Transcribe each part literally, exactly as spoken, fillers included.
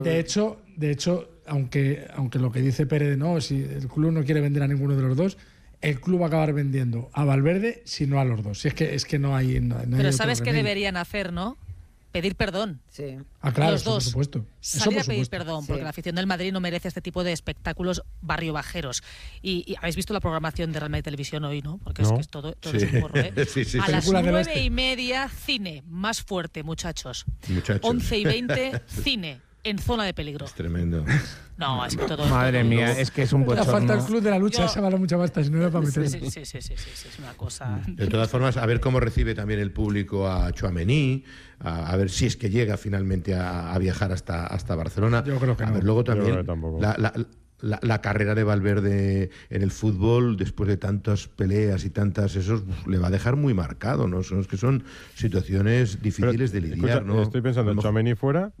De hecho, de hecho aunque, aunque lo que dice Pérez, no, si el club no quiere vender a ninguno de los dos, el club va a acabar vendiendo a Valverde, si no a los dos. Si es que, es que no hay. No, no Pero hay ¿sabes qué remedio. deberían hacer, no? Pedir perdón. Sí. Ah, claro, los eso, dos. por supuesto. Salir Eso, por a pedir supuesto. perdón, Sí. porque la afición del Madrid no merece este tipo de espectáculos barrio bajeros. Y, y habéis visto la programación de Real Madrid Televisión hoy, ¿no? Porque No. es que es todo, todo Sí. es un porro, ¿eh? Sí, sí, a sí. las Películas del nueve oeste. y media, cine. Más fuerte, muchachos. Muchachos. Once y veinte, cine. En zona de peligro. Es tremendo. No, es que todo... Madre todo- mía, es que es un La falta el bochorno. club de la lucha, Yo- esa vale mucha pasta, si no era para Sí, meter. sí, sí, sí, sí, sí, sí, es una cosa... De todas formas, a ver cómo recibe también el público a Tchouaméni, a, a ver si es que llega finalmente a, a viajar hasta, hasta Barcelona. Yo creo que a no. ver, luego Yo creo también que tampoco. la, la, la, la carrera de Valverde en el fútbol, después de tantas peleas y tantas esos, uf, le va a dejar muy marcado, ¿no? Son, es que son situaciones difíciles Pero, de lidiar, escucha, ¿no? Estoy pensando A en lo mejor- Tchouaméni fuera,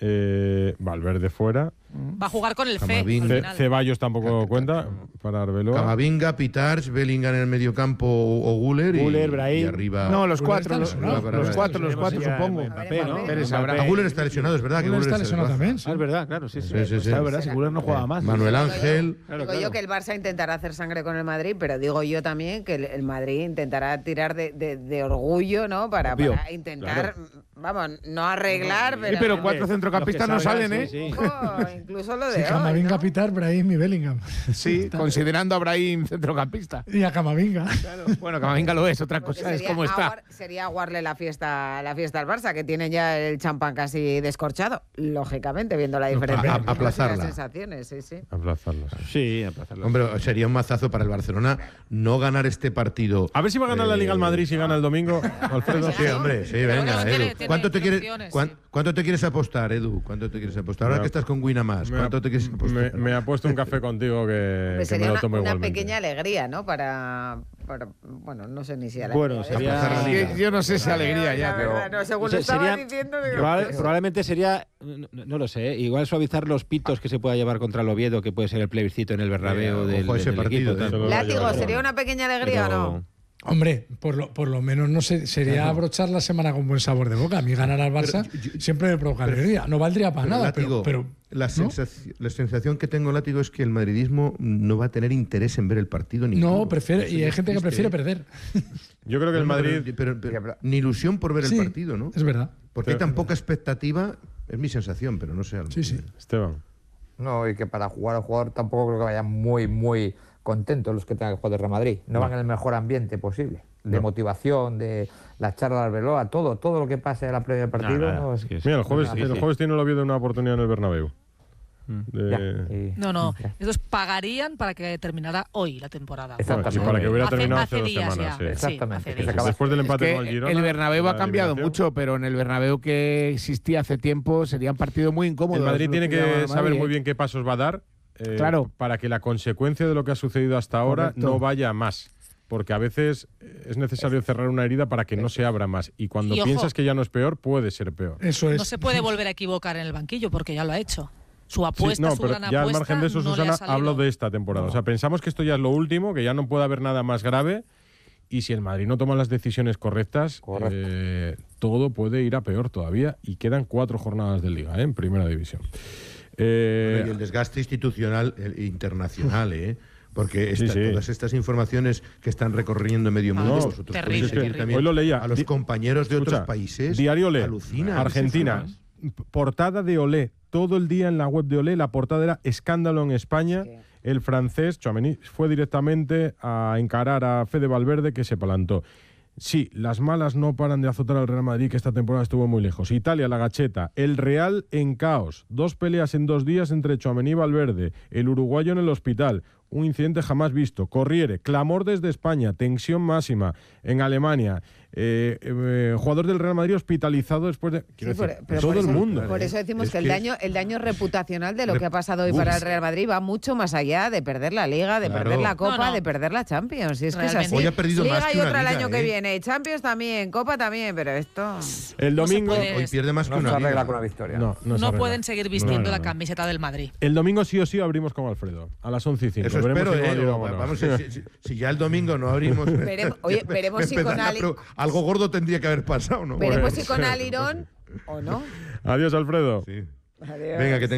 eh, Valverde fuera, Va a jugar con el C. Camavinga. al Ce- final. Ceballos tampoco cuenta para Arbeloa. Camavinga, Pitarch, Bellingham en el mediocampo o, o Guller y, Guller, y Brahim. arriba. No, los Guller cuatro, está los, lesionado. los cuatro, los cuatro, Ya, supongo. Mbappé, ¿no? Pérez Ah, Abraham. Guller está lesionado, es verdad. que Guller Guller está se lesionado desplaza. también, sí. Ah, es verdad, claro, sí, sí. Sí, sí, sí. Es verdad, si Guller no juega más. Manuel Digo yo- Ángel. Claro, digo claro. yo que el Barça intentará hacer sangre con el Madrid, pero digo yo también que el, el Madrid intentará tirar de, de- de orgullo, ¿no? Para, Obvio. para intentar, vamos, no arreglar, Sí, pero... Sí, pero cuatro centrocampistas no Los que salen, salgan, ¿eh? sí, sí. Ojo, incluso lo de Sí, hoy, Camavinga, ¿no? Pitar, Brahim y Bellingham. Sí, considerando a Brahim centrocampista. Y a Camavinga. Bueno, Camavinga lo es, otra Porque cosa es sería cómo está. aguar- sería aguarle la fiesta, la fiesta al Barça, que tiene ya el champán casi descorchado, lógicamente, viendo la diferencia. a- de puntos y aplazarla. las sensaciones, sí, sí. Aplazarlos. Sí, aplazarlo. Hombre, sería un mazazo para el Barcelona no ganar este partido. A ver si va a ganar la Liga al Madrid si gana el domingo, Alfredo. Sí, hombre, sí, Pero venga, bueno, Edu. tiene- tiene ¿Cuánto, te quieres, opciones, cuán- sí. ¿Cuánto te quieres apostar, Edu? ¿Cuánto te quieres apostar? Ahora Me- que estás con Winamax, Me, ¿cuánto te quieres me, apostar? me ha puesto un café contigo que, Hombre, que sería me lo una, tomo una igualmente. pequeña alegría, ¿no? Para, para- bueno, no sé ni si alegría. Bueno, ¿eh? sería- Aplazar la liga. Que yo no sé si alegría ya, La pero... verdad, no, según O sea, lo estaba sería- diciendo, digo, Probable- pues, probablemente sería, no, no lo sé, ¿eh? Igual suavizar los pitos que se pueda llevar contra el Oviedo, que puede ser el plebiscito en el Bernabéu Eh, del, ojo a ese del partido, equipo. eh. tal. Eso lo va a látigo, llevar, ¿sería bueno. una pequeña alegría Pero- o no? Hombre, por lo, por lo menos no sé, sería abrochar la semana con buen sabor de boca. A mí ganar al Barça Pero yo- yo- siempre me provoca alegría. No valdría para Pero, nada, Látigo, pero, pero la, ¿no? sensaci- la sensación que tengo, Látigo, es que el madridismo no va a tener interés en ver el partido. ninguno. No, prefiere, Eso y ya hay es gente que triste, prefiere ¿eh? perder. Yo creo que el No, no, Madrid... pero- pero- pero ni ilusión por ver Sí, el partido, ¿no? Es verdad. Porque hay Pero- tan poca expectativa, es mi sensación, pero no sé. a lo Sí, sí. mejor- Esteban. No, y que para jugar al jugador tampoco creo que vayan muy, muy contentos los que tengan que jugar de Real Madrid. No, van en el mejor ambiente posible. De No. motivación, de la charla de Arbeloa, todo, todo lo que pase a la previa del partido. Nada, no, es que es- Mira, el jueves, Sí, el sí. jueves tiene el Oviedo una oportunidad en el Bernabéu. De- ya, y- No, no. ya. Estos pagarían para que terminara hoy la temporada. Exactamente. Sí, para que hubiera Hace- terminado hace hace dos días semanas. ya. sí. Exactamente, hace que se días. acaba- Después del Es empate que con el Girona. el Bernabéu la ha cambiado eliminación. mucho, pero en el Bernabéu que existía hace tiempo sería un partido muy incómodo. El Madrid Eso tiene es lo llama que el saber Madrid, muy ¿eh? bien qué pasos va a dar eh, Claro. para que la consecuencia de lo que ha sucedido hasta ahora Correcto. no vaya a más. Porque a veces eh, es necesario cerrar una herida para que no se abra más. Y cuando Y ojo. piensas que ya no es peor, puede ser peor. Eso es. No se puede volver a equivocar en el banquillo porque ya lo ha hecho. Su Sí, apuesta, no, su pero gran ya al apuesta, margen de eso, no le Susana, ha salido. hablo de esta temporada. O sea, pensamos que esto ya es lo último, que ya no puede haber nada más grave. Y si el Madrid no toma las decisiones correctas, Correcto. eh, todo puede ir a peor todavía. Y quedan cuatro jornadas de Liga, ¿eh? En Primera División. Eh, Bueno, y el desgaste institucional e internacional, ¿eh? Porque esta- Sí, sí. todas estas informaciones que están recorriendo medio mundo, No, vosotros terrible, podéis seguir terrible. también Hoy lo leía. a los Di- compañeros de Escucha, otros países. Diario Olé, alucina. Argentina. p- Portada de Olé. Todo el día en la web de Olé. La portada era escándalo en España. Sí. El francés, Tchouaméni, fue directamente a encarar a Fede Valverde, que se plantó. Sí, las malas no paran de azotar al Real Madrid, que esta temporada estuvo muy lejos. Italia, la gacheta. El Real en caos. Dos peleas en dos días entre Tchouaméni y Valverde. El uruguayo en el hospital. Un incidente jamás visto. Corriere. Clamor desde España. Tensión máxima. En Alemania. Eh, eh, jugador del Real Madrid hospitalizado después de... Quiero Sí, por- decir, pero todo por el eso- mundo. Por eso decimos Es que, el que- daño el daño reputacional de lo Rep- que ha pasado hoy Uf. para el Real Madrid va mucho más allá de perder la Liga, de Claro. perder la Copa, No, no. de perder la Champions. Y es que es Realmente. así. Hoy ha perdido Liga más que y una otra el liga, año ¿eh? que viene, Champions también, Copa también, pero esto... El No se domingo... puede- Hoy pierde más que No se una arregla liga. con una victoria. No, no, se No arregla. pueden seguir vistiendo No, no, la no. camiseta del Madrid. El domingo sí o sí abrimos con Alfredo, a las once y cinco. Eso Veremos espero, si ¿eh? Madrid O- o no. Vamos, si, si- si ya el domingo no abrimos... Veremos- oye, me- veremos me si con empezará, Ali- pero algo gordo tendría que haber pasado, ¿no? Veremos Pues- si con Alirón o no. Adiós, Alfredo. Sí. Adiós. Venga, que